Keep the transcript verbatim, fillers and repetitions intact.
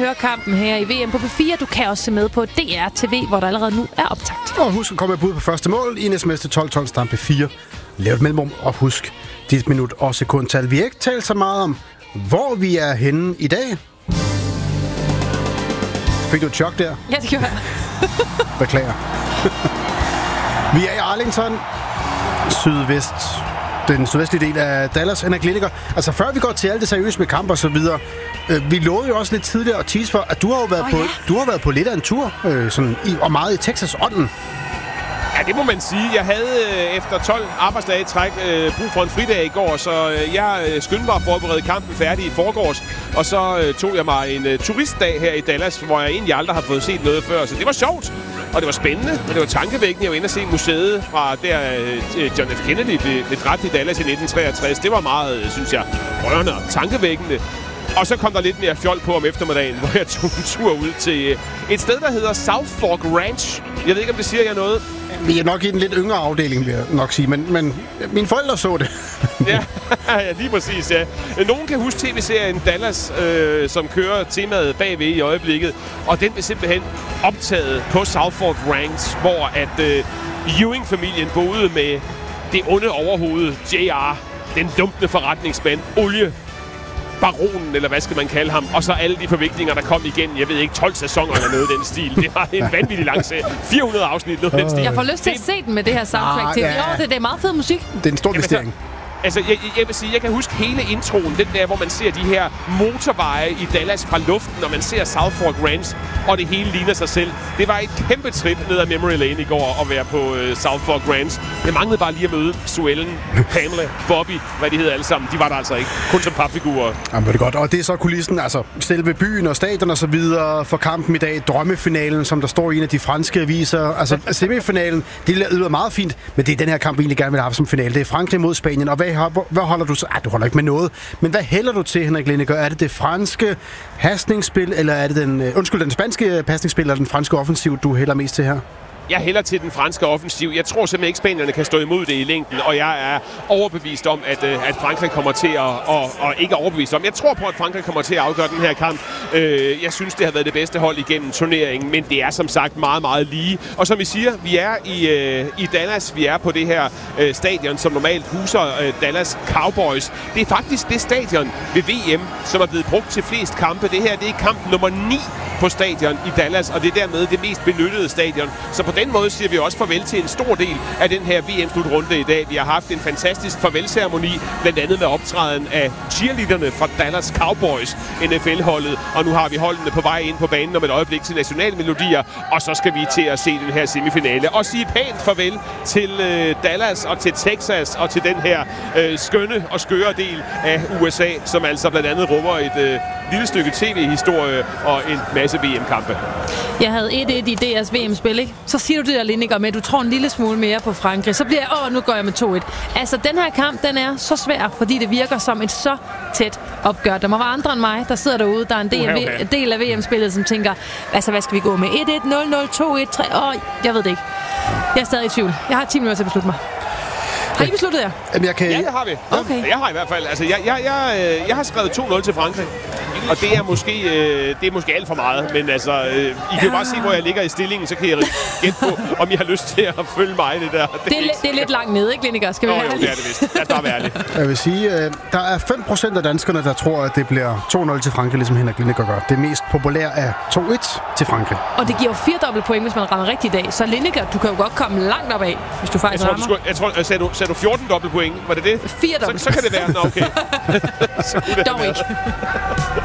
høre kampen her i V M på P fire. Du kan også se med på D R T V, hvor der allerede nu er optakt. Og husk at komme med bud på første mål i en sms til tolv tolv stampe fire. Lav et mellemrum, og husk dit minut og sekundtal. Vi har ikke talt så meget om, hvor vi er henne i dag. Fik du et chok der? Ja, det gjorde jeg. Beklager. Vi er i Arlington, sydvest, den sydvestlige del af Dallas. Henrik Liniger, altså før vi går til alt det seriøse med kamp og så videre, øh, vi lovede jo også lidt tidligere at tease for, at du har jo været, oh, på, ja. du har været på lidt af en tur, øh, sådan i, og meget i Texas-ånden. Ja, det må man sige. Jeg havde øh, efter tolv arbejdsdage i træk øh, brug for en fridag i går, så øh, jeg øh, skyndte mig at forberede kampen færdig i forgårs, og så øh, tog jeg mig en øh, turistdag her i Dallas, hvor jeg egentlig aldrig har fået set noget før, så det var sjovt, og det var spændende, og det var tankevækkende. Jeg var inde og se museet fra der øh, John F. Kennedy blev, blev dræbt i Dallas i nitten treogtres. Det var meget, øh, synes jeg, rørende og tankevækkende. Og så kom der lidt mere fjol på om eftermiddagen, hvor jeg tog en tur ud til et sted, der hedder South Fork Ranch. Jeg ved ikke, om det siger jer noget. Vi er nok i en lidt yngre afdeling, vil jeg nok sige, men, men mine forældre så det. Ja, lige præcis, ja. Nogen kan huske tv-serien Dallas, øh, som kører temaet bagved i øjeblikket, og den blev simpelthen optaget på South Fork Ranch, hvor at øh, Ewing-familien boede med det onde overhoved, J R, den dumpende forretningsmand, olie. Baronen, eller hvad skal man kalde ham, og så alle de forviklinger, der kom igen, jeg ved ikke, tolv sæsoner eller noget den stil. Det var en vanvittig lang serie. fire hundrede afsnit, noget den stil. Jeg får lyst til at se den med det her soundtrack ah, til. Ja. Jo, det, det er meget fed musik. Det er en stor investering. Altså, jeg, jeg vil sige, jeg kan huske hele introen, den der, hvor man ser de her motorveje i Dallas fra luften, når man ser South Fork Ranch, og det hele ligner sig selv. Det var et kæmpe trip ned ad Memory Lane i går at være på uh, South Fork Ranch. Jeg manglede bare lige at møde Sue Ellen, Pamela, Bobby, hvad de hedder alle sammen. De var der altså ikke. Kun som papfigurer. Jamen, det er godt. Og det er så kulissen, altså selve byen og stadion og så videre for kampen i dag. Drømmefinalen, som der står i en af de franske aviser. Altså semifinalen, det lyder meget fint, men det er den her kamp, vi egentlig gerne vil have som finale. Det er Frankrig mod Spanien, og hvad Hvad holder du så? Ah, du holder ikke med noget. Men hvad hælder du til, Henrik Liniger? Er det det franske pasningsspil, eller er det den, uh, undskyld, den spanske pasningsspil, eller den franske offensiv, du hælder mest til her? Jeg hælder til den franske offensiv. Jeg tror simpelthen ikke, spanierne kan stå imod det i længden, og jeg er overbevist om, at, at Frankrig kommer til at... Og, og ikke overbevist om. Jeg tror på, at Frankrig kommer til at afgøre den her kamp. Jeg synes, det har været det bedste hold igennem turneringen, men det er som sagt meget, meget lige. Og som I siger, vi er i, i Dallas. Vi er på det her stadion, som normalt huser Dallas Cowboys. Det er faktisk det stadion ved V M, som er blevet brugt til flest kampe. Det her, det er kamp nummer ni på stadion i Dallas, og det er dermed det mest benyttede stadion. Så på den måde siger vi også farvel til en stor del af den her V M-slutrunde i dag. Vi har haft en fantastisk farvelceremoni, blandt andet med optræden af cheerleaderne fra Dallas Cowboys, N F L-holdet, og nu har vi holdene på vej ind på banen om et øjeblik til nationalmelodier, og så skal vi til at se den her semifinale og sige pænt farvel til øh, Dallas og til Texas og til den her øh, skønne og skøre del af U S A, som altså blandt andet rummer et øh, lille stykke tv-historie og en masse V M-kampe. Jeg havde et et i D R's V M-spil, ikke? Så siger du det der, Liniger, med, at du tror en lille smule mere på Frankrig. Så bliver jeg, åh, nu går jeg med to et. Altså, den her kamp, den er så svær, fordi det virker som et så tæt opgør. Der må være andre end mig, der sidder derude. Der er en del, okay, okay. af, del af V M-spillet, som tænker, altså, hvad skal vi gå med? et et, nul nul, to et, tre, åh, jeg ved det ikke. Jeg er stadig i tvivl. Jeg har ti minutter til at beslutte mig. Har I besluttet jer? Jamen, jeg kan... Ja, det har vi. Okay. Jeg har i hvert fald. Altså, jeg, jeg, jeg, jeg har skrevet to nul til Frankrig. Og det er måske øh, det er måske alt for meget, men altså øh, I kan jo bare se, hvor jeg ligger i stillingen, så kan I gætte på, om I har lyst til at følge mig det der. Det, det, er, det er lidt langt nede, ikke, Liniger? Skal vi Nå, være jo, det er det vist. Lad os bare være ærlig. Jeg vil sige, øh, der er fem procent af danskerne, der tror, at det bliver to nul til Frankrig, ligesom Henrik Liniger gør. Det mest populære er to et til Frankrig. Og det giver jo fire dobbelt point, hvis man rammer rigtigt i dag. Så Liniger, du kan jo godt komme langt op af, hvis du faktisk jeg tror, rammer. Du skulle, jeg tror, sagde du, sagde du fjorten dobbelt point? Var det det? Fire dobbelt. Så, så kan det være. Nå, okay. Så Dog ikke.